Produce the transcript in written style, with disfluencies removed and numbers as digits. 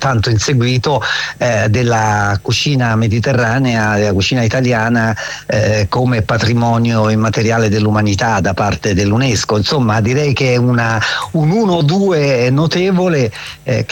tanto inseguito della cucina mediterranea, della cucina italiana come patrimonio immateriale dell'umanità da parte dell'UNESCO. Insomma, direi che è un 1-2 notevole che